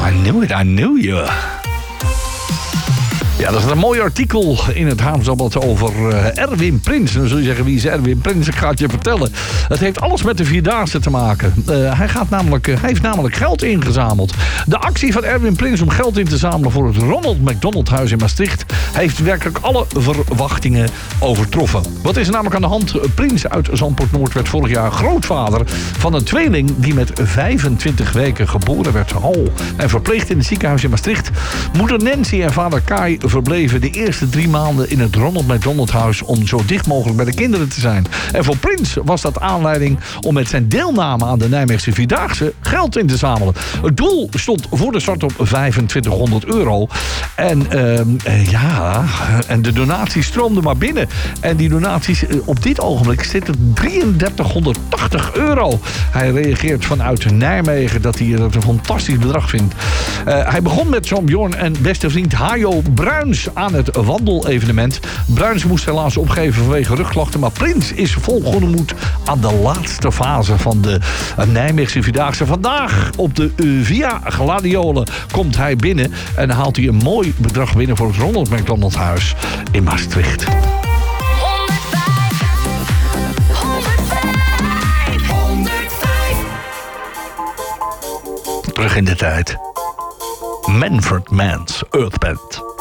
I knew you. Ja, dat is een mooi artikel in het Haamsdagblad over Erwin Prins. En dan zul je zeggen, wie is Erwin Prins? Ik ga het je vertellen. Het heeft alles met de Vierdaagse te maken. Hij heeft namelijk geld ingezameld. De actie van Erwin Prins om geld in te zamelen voor het Ronald McDonald Huis in Maastricht heeft werkelijk alle verwachtingen overtroffen. Wat is er namelijk aan de hand? Prins uit Zandpoort-Noord werd vorig jaar grootvader van een tweeling die met 25 weken geboren werd. En verpleegd in het ziekenhuis in Maastricht. Moeder Nancy en vader Kai verbleven de eerste 3 maanden in het Ronald McDonald Huis om zo dicht mogelijk bij de kinderen te zijn. En voor Prins was dat aanleiding om met zijn deelname aan de Nijmeegse Vierdaagse geld in te zamelen. Het doel stond voor de start op €2500. En en de donaties stroomden maar binnen. En die donaties op dit ogenblik zitten €3380. Hij reageert vanuit Nijmegen dat hij dat een fantastisch bedrag vindt. Hij begon met zo'n Bjorn en beste vriend Hajo Bruins aan het wandelevenement. Bruins moest helaas opgeven vanwege rugklachten, maar Prins is vol goede moed aan de laatste fase van de Nijmeegse Vierdaagse. Vandaag op de Via Gladiolen komt hij binnen en haalt hij een mooi bedrag binnen voor het Ronald McDonald Huis in Maastricht. 105. Terug in de tijd. Manfred Mann's Earth Band.